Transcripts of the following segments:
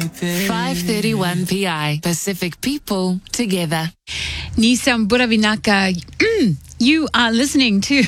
5:31 PI. Pacific people together. Nisam Buravinaka. You are listening to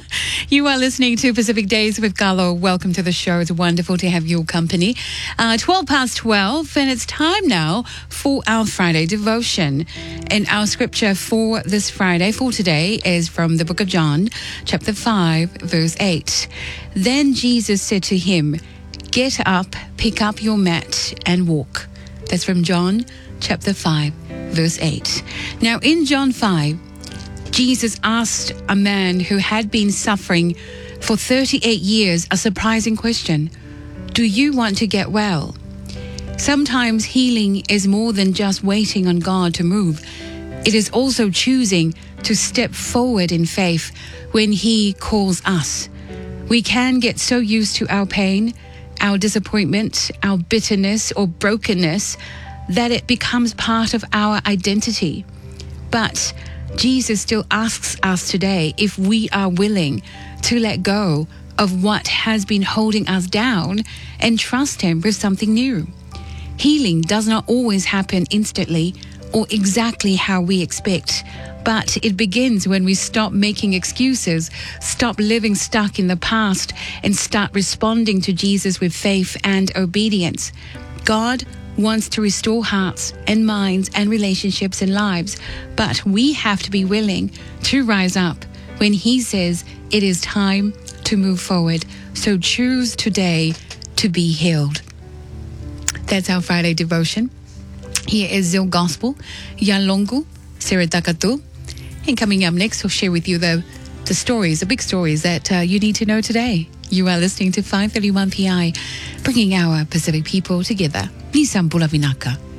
Pacific Days with Carlo. Welcome to the show. It's wonderful to have your company. 12 past 12, and it's time now for our Friday devotion. And our scripture for this Friday, for today, is from the book of John, chapter 5, verse 8. Then Jesus said to him, "Get up, pick up your mat, and walk." That's from John, chapter 5, verse 8. Now, in John 5, Jesus asked a man who had been suffering for 38 years a surprising question. Do you want to get well? Sometimes healing is more than just waiting on God to move. It is also choosing to step forward in faith when He calls us. We can get so used to our pain, our disappointment, our bitterness or brokenness that it becomes part of our identity. But Jesus still asks us today if we are willing to let go of what has been holding us down and trust Him with something new. Healing does not always happen instantly or exactly how we expect, but it begins when we stop making excuses, stop living stuck in the past, and start responding to Jesus with faith and obedience. God wants to restore hearts and minds and relationships and lives, but we have to be willing to rise up when He says it is time to move forward. So choose today to be healed. That's our Friday devotion. Here is Zil Gospel, Yalongu, Seradakatu. And coming up next, we'll share with you the stories, the big stories that you need to know today. You are listening to 531 PI, bringing our Pacific people together. Nisam Buravinaka.